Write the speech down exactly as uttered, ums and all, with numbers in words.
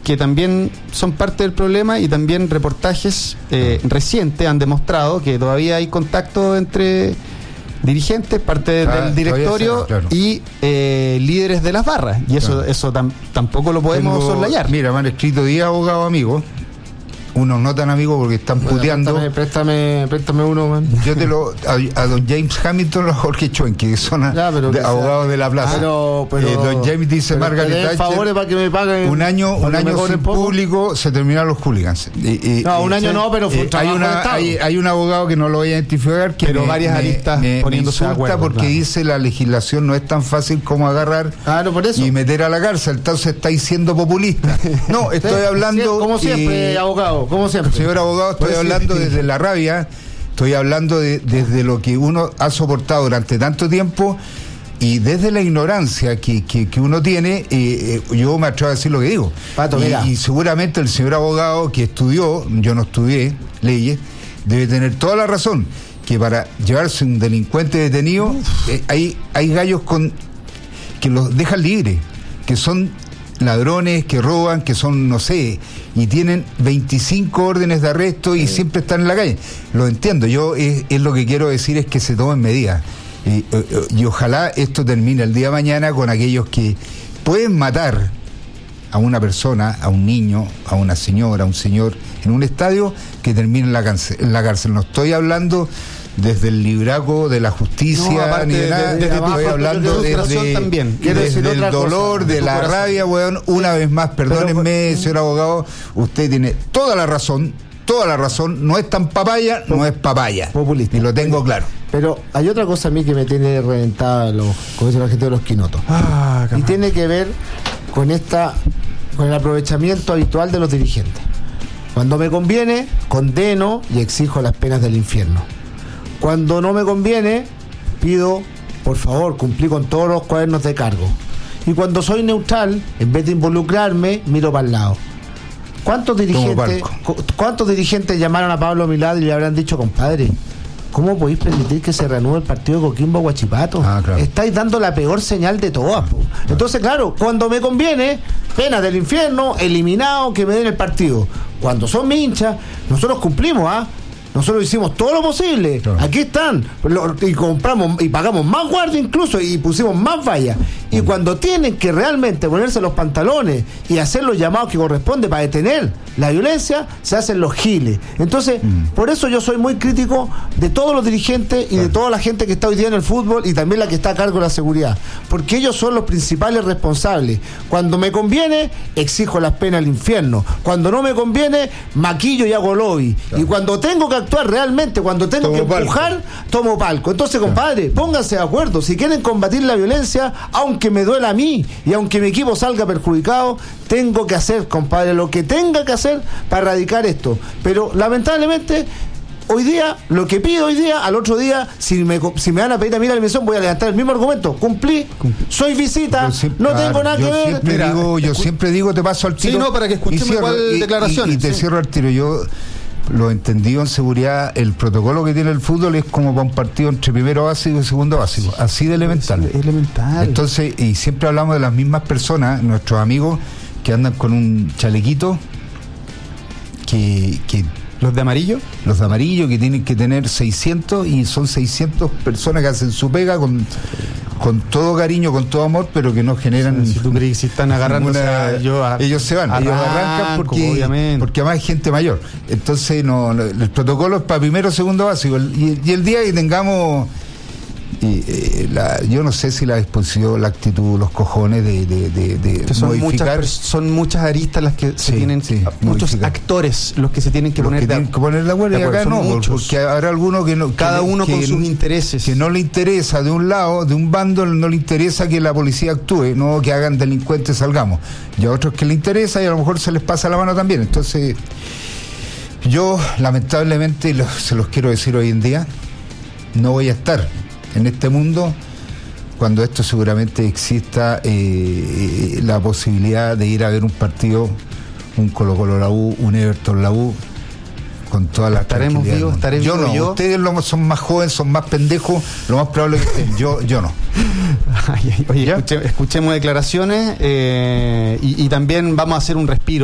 que también son parte del problema, y también reportajes eh, recientes han demostrado que todavía hay contacto entre dirigentes, parte ah, del directorio será, claro. y eh, líderes de las barras, y eso claro. eso tam, tampoco lo podemos Tengo, soslayar. Mira, me han escrito diez abogados amigos, unos no tan amigos porque están bueno, puteando. Préstame, préstame, préstame uno, man. Yo te lo. A, a don James Hamilton, a Jorge Choenque, que son a, ya, de, que abogados sea, de la plaza. Pero, pero, eh, don James dice, Margaret favores para que me paguen. Un año, un año sin público se terminaron los hooligans. Eh, eh, no, un año eh, no, pero fue un eh, hay, una, hay, hay un abogado que no lo voy a identificar, que pero me, varias aristas me, poniéndose me de acuerdo, porque claro. dice la legislación no es tan fácil como agarrar claro, por eso. y meter a la cárcel. Entonces estáis siendo populista. No, estoy hablando. Como siempre, eh, abogado, como siempre. Señor abogado, estoy pues hablando sí. desde la rabia, estoy hablando de, desde lo que uno ha soportado durante tanto tiempo y desde la ignorancia que, que, que uno tiene, eh, eh, yo me atrevo a decir lo que digo. Pato, y, y seguramente el señor abogado que estudió, yo no estudié leyes, debe tener toda la razón, que para llevarse un delincuente detenido, eh, hay, hay gallos con que los dejan libres, que son ladrones, que roban, que son, no sé, y tienen veinticinco órdenes de arresto y sí. siempre están en la calle. Lo entiendo, yo es, es lo que quiero decir es que se tomen medidas. Y, y ojalá esto termine el día de mañana con aquellos que pueden matar a una persona, a un niño, a una señora, a un señor en un estadio, que termine en la cárcel. En la cárcel. No estoy hablando desde el libraco de la justicia, no, ni de nada, de, de, de estoy hablando desde, también. desde el dolor, cosa, de la corazón. rabia, weón. Una sí. vez más, perdónenme, pero, señor abogado, usted tiene toda la razón, toda la razón, no es tan papaya, no es papaya. Populista. Y lo tengo claro. Pero hay otra cosa a mí que me tiene reventada, los, como dice la gente, de los quinotos. Ah, y tiene que ver con esta, con el aprovechamiento habitual de los dirigentes. Cuando me conviene, condeno y exijo las penas del infierno. Cuando no me conviene, pido, por favor, cumplir con todos los cuadernos de cargo. Y cuando soy neutral, en vez de involucrarme, miro para el lado. ¿Cuántos dirigentes, ¿cuántos dirigentes llamaron a Pablo Milad y le habrán dicho, compadre, ¿cómo podéis permitir que se reanude el partido de Coquimbo Huachipato? Ah, claro. Estáis dando la peor señal de todas. Po. Entonces, claro, cuando me conviene, pena del infierno, eliminado, que me den el partido. Cuando son mis hinchas, nosotros cumplimos, ¿ah? ¿eh? Nosotros hicimos todo lo posible. Claro. Aquí están. Lo, y compramos y pagamos más guardia incluso y pusimos más vallas. Y mm. cuando tienen que realmente ponerse los pantalones y hacer los llamados que corresponde para detener la violencia, se hacen los giles. Entonces, mm. por eso yo soy muy crítico de todos los dirigentes y claro. de toda la gente que está hoy día en el fútbol y también la que está a cargo de la seguridad. Porque ellos son los principales responsables. Cuando me conviene, exijo las penas al infierno. Cuando no me conviene, maquillo y hago lobby. Claro. Y cuando tengo que actuar realmente, cuando tengo tomo que empujar, palco. tomo palco. Entonces, compadre, pónganse de acuerdo. Si quieren combatir la violencia, aunque me duela a mí y aunque mi equipo salga perjudicado, tengo que hacer, compadre, lo que tenga que hacer para erradicar esto. Pero lamentablemente, hoy día, lo que pido hoy día, al otro día, si me, si me van a pedir a mí la dimisión, voy a levantar el mismo argumento. Cumplí, soy visita, siempre, no tengo claro, nada que ver. Siempre Mira, digo, yo siempre digo, te paso al tiro. Sí, no, para que escuchemos igual y, declaraciones. Y, y te sí. cierro al tiro. Yo lo entendido en seguridad, el protocolo que tiene el fútbol es como para un partido entre primero básico y segundo básico, así de elemental. Es elemental. Entonces, y siempre hablamos de las mismas personas, nuestros amigos que andan con un chalequito que, que ¿los de amarillo? Los de amarillo que tienen que tener seiscientos y son seiscientas personas que hacen su pega con, con todo cariño, con todo amor, pero que no generan... Si tú crees que si están agarrando ninguna, yo a, ellos se van, arranco, ellos arrancan porque, obviamente. porque además hay gente mayor. Entonces no, el protocolo es para primero, segundo básico. Y, y el día que tengamos... Y, eh, la, yo no sé si la disposición, la actitud, los cojones de, de, de, de son modificar. Muchas, son muchas aristas las que se sí, tienen, sí, muchos modificar. actores los que se tienen que los poner que de, tienen que poner de acuerdo, y acá no, muchos. Porque habrá algunos que no. Cada que, uno que, con que, sus intereses. Que no le interesa de un lado, de un bando, no le interesa que la policía actúe, no que hagan delincuentes salgamos. Y a otros que le interesa y a lo mejor se les pasa la mano también. Entonces, yo lamentablemente lo, se los quiero decir hoy en día, no voy a estar en este mundo cuando esto seguramente exista eh, la posibilidad de ir a ver un partido, un Colo-Colo la U, un Everton la U, con todas las estaremos vivos, estaremos yo no, yo. Ustedes lo, son más jóvenes, son más pendejos, lo más probable que estén, yo, yo no. Oye, escuche, escuchemos declaraciones eh, y, y también vamos a hacer un respiro.